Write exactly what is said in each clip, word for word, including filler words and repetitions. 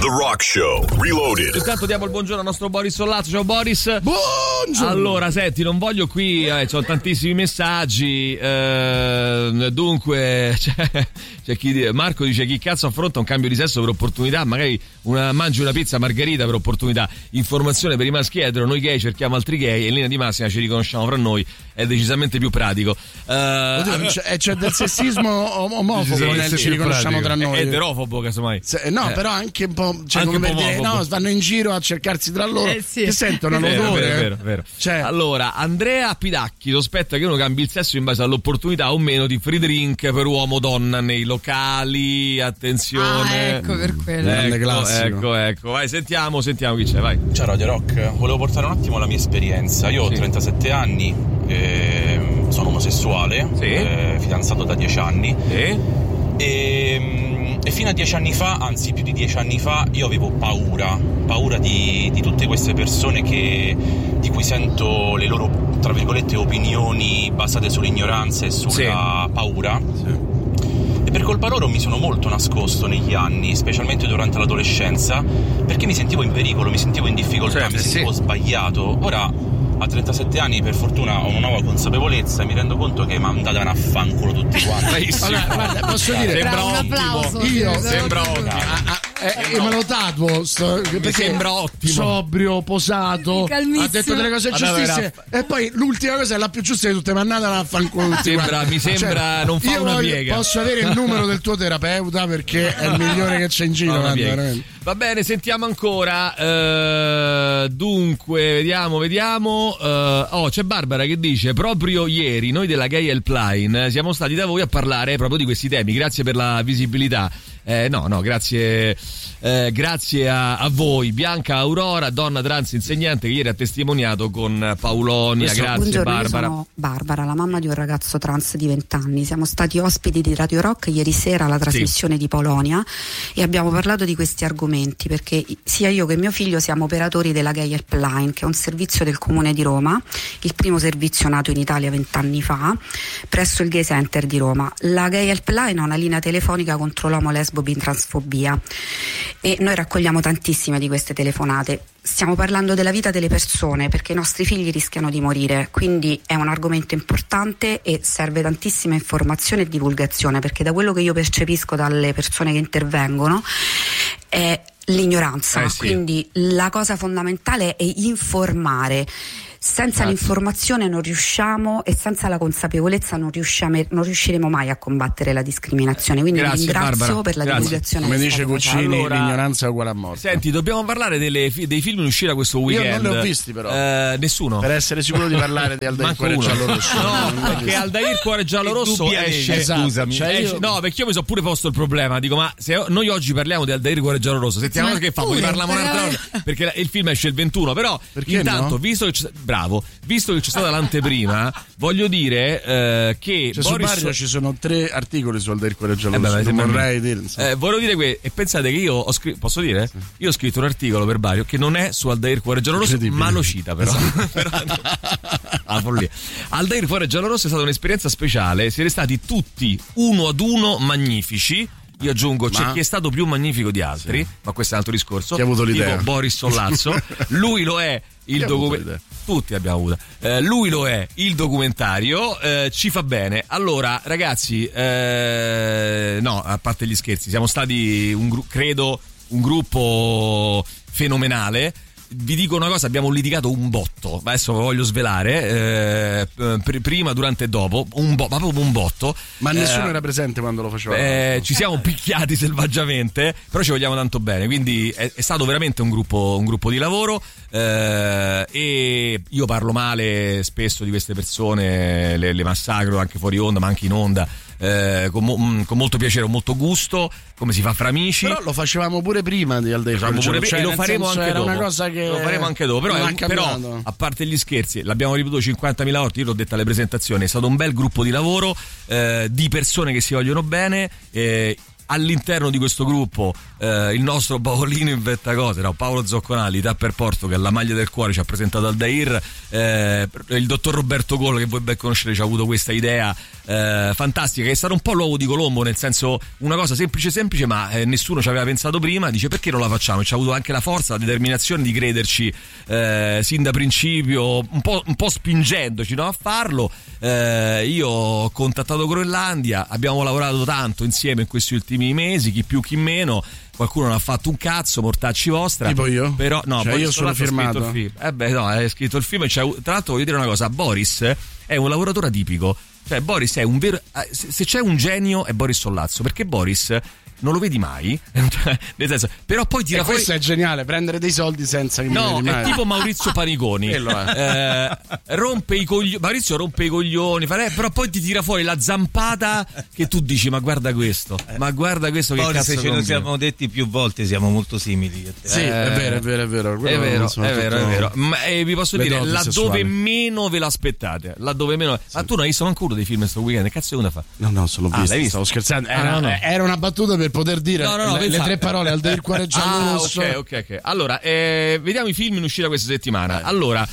The Rock Show Reloaded. Intanto diamo il buongiorno al nostro Boris Sollazzo. Ciao Boris. Buongiorno. Allora, senti, non voglio qui, eh, sono tantissimi messaggi, eh, dunque c'è, c'è chi dice, Marco dice: chi cazzo affronta un cambio di sesso per opportunità? Magari una, mangi una pizza margherita per opportunità. Informazione per i maschi etero, noi gay cerchiamo altri gay e in linea di massima ci riconosciamo fra noi, è decisamente più pratico. Uh, Oddio, c'è, c'è del sessismo omofobo sì, nel sì, ci riconosciamo tra noi. È eterofobo casomai. Se, no, eh. però anche un po', cioè, Anche come un po' per dire, omofobo. no, vanno in giro a cercarsi tra loro, eh, sì. che sentono Vero, l'odore. vero, vero, vero. Cioè, allora, Andrea Pidacchi sospetta che uno cambi il sesso in base all'opportunità o meno di free drink per uomo-donna nei locali. Attenzione. Ah, ecco per quello. Grande Ecco, classico. ecco, ecco. Vai, sentiamo, sentiamo chi c'è, vai. Ciao Radio Rock, volevo portare un attimo la mia esperienza. Io ho Sì. trentasette anni, eh, sono omosessuale, Sì. eh, fidanzato da dieci anni E? e, e fino a dieci anni fa, anzi più di dieci anni fa, io avevo paura, paura di, di tutte queste persone che, di cui sento le loro, tra virgolette, opinioni basate sull'ignoranza e sulla Sì. paura. E per colpa loro mi sono molto nascosto negli anni, specialmente durante l'adolescenza, perché mi sentivo in pericolo, mi sentivo in difficoltà, Certo, mi sentivo sì. sbagliato. Ora, a trentasette anni, per fortuna ho una nuova consapevolezza e mi rendo conto che mandate a fanculo tutti quanti. Bravissimo. allora, guarda, posso dire, Sembra Bravo, un ottimo. applauso. Io- Sì, Sembra sì. ottimo. Ah, ah, eh, eh, me lo tatuo sto, perché sembra ottimo. sobrio, posato, Calmissimo. ha detto delle cose Allora, giustissime era- e poi l'ultima cosa è la più giusta di tutte, mandata a fanculo tutti Sembra- quanti. mi sembra non fa io una voglio- piega. posso avere il numero del tuo terapeuta perché è il migliore che c'è in giro, Fa una guarda, piega. veramente. Va bene, sentiamo ancora. eh, dunque, vediamo, vediamo. eh, oh, c'è Barbara che dice: proprio ieri noi della Gay Helpline siamo stati da voi a parlare proprio di questi temi. Grazie per la visibilità. Eh, no, no, grazie, eh, grazie a, a voi, Bianca Aurora, donna trans insegnante che ieri ha testimoniato con Paulonia. Questo- Grazie, Buongiorno, Barbara. io sono Barbara, la mamma di un ragazzo trans di venti anni. Siamo stati ospiti di Radio Rock ieri sera alla trasmissione di Paulonia e abbiamo parlato di questi argomenti perché sia io che mio figlio siamo operatori della Gay Helpline, che è un servizio del Comune di Roma, il primo servizio nato in Italia vent'anni fa presso il Gay Center di Roma. La Gay Helpline ha una linea telefonica contro l'omo, lesbo, bi, transfobia e noi raccogliamo tantissime di queste telefonate. Stiamo parlando della vita delle persone perché i nostri figli rischiano di morire, quindi è un argomento importante e serve tantissima informazione e divulgazione, perché da quello che io percepisco dalle persone che intervengono è l'ignoranza, Eh sì. quindi la cosa fondamentale è informare. Senza Grazie. l'informazione non riusciamo e senza la consapevolezza non, riusciamo, non riusciremo mai a combattere la discriminazione. Quindi Grazie, ringrazio Barbara. per la Grazie. divulgazione. Come che dice state Cuccini, facendo. Allora- l'ignoranza è uguale a morte. Senti, dobbiamo parlare delle fi- dei film in uscita questo weekend. non li ho visti, però. Eh, nessuno. Per essere sicuro di parlare di Aldair Manco Cuore uno. Giallo Rosso. No, Non l'ho perché visto. Aldair Cuore Giallo Rosso Indubbiamente. esce. Esatto, Scusami. cioè esce- io- No, perché io mi sono pure posto il problema. Dico, ma se noi oggi parliamo di Aldair Cuore Giallo Rosso, settimana Ma che fa? pure, Poi parliamo un'altra veramente. volta. Perché il film esce il ventuno. Però, Perché intanto, no? visto che c'è, bravo, visto che c'è stata l'anteprima, voglio dire eh, che Cioè, su Boris Barrio ci sono tre articoli su Aldair Cuore Giallo Eh beh, Rosso, ma non sembra- vorrei dire, insomma. Eh, volevo dire que- e pensate che io ho scritto, posso dire? Io ho scritto un articolo per Bario che non è su Aldair Cuore Giallo Rosso, Incredibile. ma lo cita però. Però- ah, follia. Aldair Cuore Giallo Rosso è stata un'esperienza speciale, siete stati tutti uno ad uno magnifici. Io aggiungo, c'è Ma- chi è stato più magnifico di altri, ma questo è un altro discorso. Chi ha avuto l'idea? Tipo Boris Sollazzo. Lui lo è il Chi ha avuto documentario. l'idea? Tutti abbiamo avuto. Eh, lui lo è il documentario, eh, ci fa bene. Allora, ragazzi, eh, no, a parte gli scherzi, siamo stati un gru- credo un gruppo fenomenale. Vi dico una cosa, abbiamo litigato un botto, adesso lo voglio svelare, eh, pr- prima, durante e dopo, un bo- ma proprio un botto. Ma nessuno Eh, era presente quando lo facevamo. eh, ci siamo picchiati selvaggiamente, però ci vogliamo tanto bene, quindi è, è stato veramente un gruppo, un gruppo di lavoro, eh, e io parlo male spesso di queste persone, le, le massacro anche fuori onda ma anche in onda, eh, con, mo- mh, con molto piacere, con molto gusto, come si fa fra amici. Però lo facevamo pure prima di Aldair Facciamo Cuore pure Giallo, prima, cioè, e lo nel faremo senso, anche era dopo. una cosa che Lo faremo anche dopo, però, non è ha un- però cambiato. a parte gli scherzi, l'abbiamo ripetuto cinquantamila volte, io l'ho detto alle presentazioni, è stato un bel gruppo di lavoro, eh, di persone che si vogliono bene, eh, all'interno di questo gruppo eh, il nostro Paolino inventa cose, no? Paolo Zocconali, Tapper Portugal, la maglia del cuore, ci ha presentato Aldair, eh, il dottor Roberto Golo, che voi ben conoscete, ci ha avuto questa idea eh, fantastica, che è stato un po' l'uovo di Colombo, nel senso, una cosa semplice semplice ma eh, nessuno ci aveva pensato prima, dice perché non la facciamo, e ci ha avuto anche la forza, la determinazione di crederci eh, sin da principio, un po', un po' spingendoci, no, a farlo. eh, io ho contattato Groenlandia, abbiamo lavorato tanto insieme in questi ultimi mesi, chi più chi meno, qualcuno non ha fatto un cazzo, mortacci vostra, tipo io? Però no, cioè io sono firmato il film. Eh beh no, hai scritto il film e tra l'altro voglio dire una cosa, Boris è un lavoratore atipico, cioè Boris è un vero, se c'è un genio è Boris Sollazzo, perché Boris non lo vedi mai, nel senso, però poi tira e fuori. Questo è geniale, prendere dei soldi senza che no, mi vedi mai. è tipo Maurizio Paniconi. eh, rompe i coglioni, Maurizio rompe i coglioni, fa, eh, però poi ti tira fuori la zampata che tu dici ma guarda questo, ma guarda questo che Boris, cazzo ce lo siamo detti più volte, siamo molto simili. Sì, eh, è vero, è vero, è vero. È vero, è vero, è vero. Ma eh, vi posso dire, laddove sessuali. meno ve l'aspettate, laddove meno. Sì. Ma tu non hai visto manco uno dei film questo weekend? Che cazzo è una fa? No, no, se l'ho ah, visto, visto, stavo scherzando. Era, ah, no, no. era una battuta per poter dire no, no, no, le, le tre parole al del cuore giallo ah, rosso. ok, ok, ok. Allora, eh, vediamo i film in uscita questa settimana. Allora,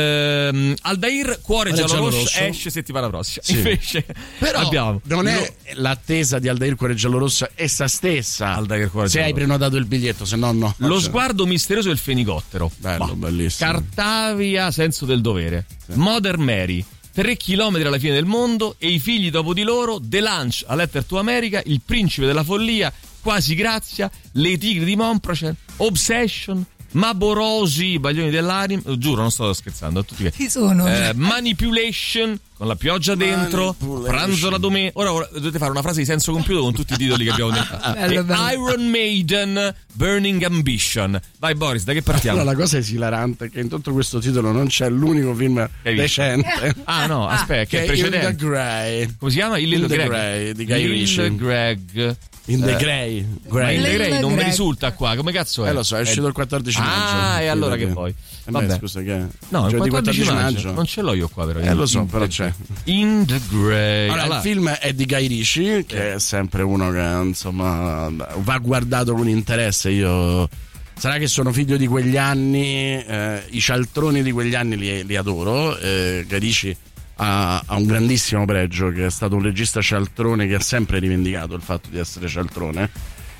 ehm, Aldair, cuore giallo, giallo rosso, rosso esce settimana prossima. Sì. Invece però abbiamo non è l'attesa di Aldair cuore giallo rosso essa stessa. Aldair, cuore se hai prenotato il biglietto, se no no. Lo sguardo misterioso del fenicottero. Bello, bah. Bellissimo. Cartavia, senso del dovere. Sì. Mother Mary. Tre chilometri alla fine del mondo e i figli dopo di loro, The Lunch, A Letter to America, Il principe della follia, Quasi grazia, Le tigri di Montparnasse, Obsession, Maborosi, i baglioni dell'anima, giuro non sto scherzando, tutti chi sono? Eh, Manipulation, con la pioggia dentro, Pranzo la domenica. Ora, ora dovete fare una frase di senso compiuto con tutti i titoli che abbiamo detto. bello, bello. Iron Maiden, Burning Ambition. Vai Boris, da che partiamo? Allora, la cosa esilarante è che in tutto questo titolo non c'è l'unico film decente. Ah no, aspetta, che, che è precedente. In the Grey. Come si chiama? Il In Little the Greg. Grey di Guy Il Ritchie. Greg. In the eh. Grey. Ma in the Grey Grey non Greg. mi risulta qua, come cazzo è? Eh lo so, è uscito eh. il quattordici maggio. Ah, e allora che poi? Eh Vabbè. beh, scusa che No, il giovedì quattordici maggio. maggio. Non ce l'ho io qua però. Eh lo so, in, però c'è. In the Grey. Allora, allora, il film è di Guy Ritchie, che è sempre uno che insomma va guardato con interesse. Io sarà che sono figlio di quegli anni, eh, i cialtroni di quegli anni li, li adoro. Eh, Guy Ritchie ha, ha un grandissimo pregio, che è stato un regista cialtrone che ha sempre rivendicato il fatto di essere cialtrone.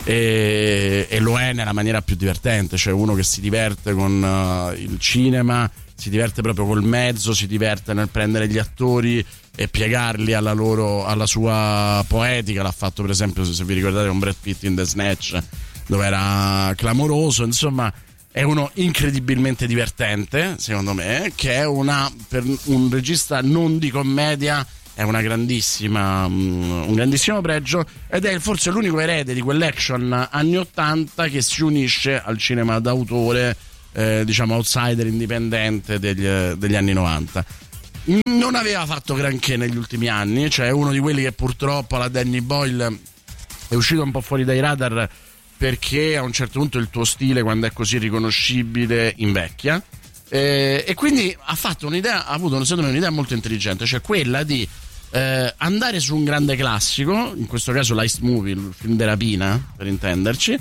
E, e lo è nella maniera più divertente, cioè uno che si diverte con uh, il cinema, si diverte proprio col mezzo, si diverte nel prendere gli attori e piegarli alla loro, alla sua poetica. L'ha fatto per esempio, se vi ricordate, con Brad Pitt in The Snatch, dove era clamoroso. Insomma, è uno incredibilmente divertente, secondo me, che è una, per un regista non di commedia, è una grandissima, un grandissimo pregio, ed è forse l'unico erede di quell'action anni ottanta che si unisce al cinema d'autore, eh, diciamo outsider indipendente degli, degli anni novanta. Non aveva fatto granché negli ultimi anni, cioè è uno di quelli che purtroppo alla Danny Boyle è uscito un po' fuori dai radar, perché a un certo punto il tuo stile, quando è così riconoscibile, invecchia. Eh, e quindi ha fatto un'idea, ha avuto secondo me un'idea molto intelligente, cioè quella di eh, andare su un grande classico, in questo caso l'Heist Movie, il film di rapina per intenderci,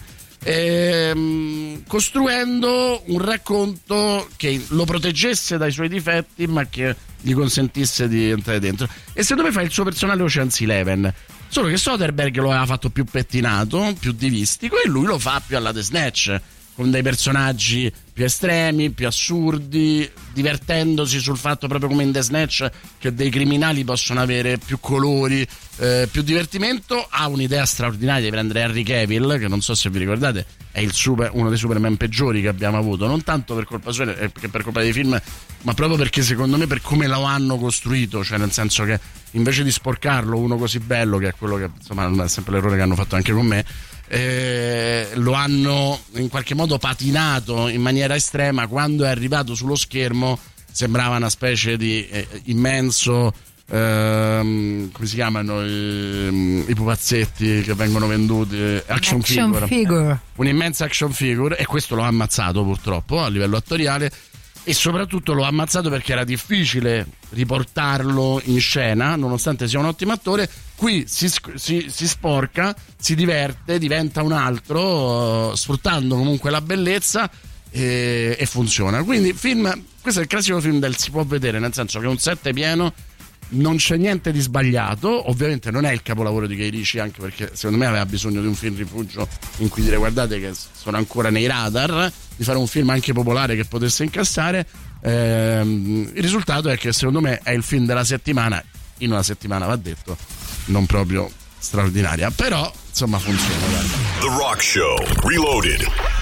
ehm, costruendo un racconto che lo proteggesse dai suoi difetti ma che gli consentisse di entrare dentro. E secondo me fa il suo personale Ocean's Eleven, solo che Soderbergh lo aveva fatto più pettinato, più divistico, e lui lo fa più alla The Snatch, con dei personaggi più estremi, più assurdi, divertendosi sul fatto, proprio come in The Snatch, che dei criminali possono avere più colori, eh, più divertimento. Ha un'idea straordinaria di prendere Henry Cavill, che non so se vi ricordate è il super, uno dei Superman peggiori che abbiamo avuto, non tanto per colpa sua eh, che per colpa dei film, ma proprio perché secondo me per come lo hanno costruito, cioè nel senso che invece di sporcarlo uno così bello, che è quello che insomma è sempre l'errore che hanno fatto anche con me, Eh, lo hanno in qualche modo patinato in maniera estrema. Quando è arrivato sullo schermo sembrava una specie di eh, immenso ehm, come si chiamano i, i pupazzetti che vengono venduti, action, action figure. figure Un'immensa action figure, e questo lo ha ammazzato purtroppo a livello attoriale. e soprattutto l'ho ammazzato perché era difficile riportarlo in scena, nonostante sia un ottimo attore. Qui si, si, si sporca, si diverte, diventa un altro, uh, sfruttando comunque la bellezza, e, e funziona. Quindi film, questo è il classico film del si può vedere, nel senso che è un set pieno, non c'è niente di sbagliato. Ovviamente non è il capolavoro di Guy Ritchie, anche perché secondo me aveva bisogno di un film rifugio in cui dire guardate che sono ancora nei radar, di fare un film anche popolare che potesse incassare. Ehm, il risultato è che secondo me è il film della settimana, in una settimana va detto, non proprio straordinaria, però insomma funziona. Guarda. The Rock Show Reloaded.